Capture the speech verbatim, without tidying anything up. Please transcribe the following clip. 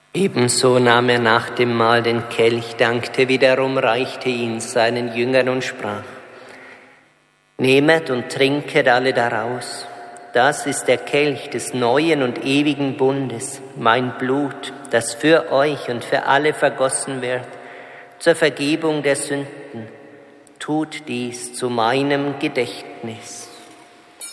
Ebenso nahm er nach dem Mahl den Kelch, dankte wiederum, reichte ihn seinen Jüngern und sprach: Nehmet und trinket alle daraus. Das ist der Kelch des neuen und ewigen Bundes, mein Blut, das für euch und für alle vergossen wird, zur Vergebung der Sünden. Tut dies zu meinem Gedächtnis.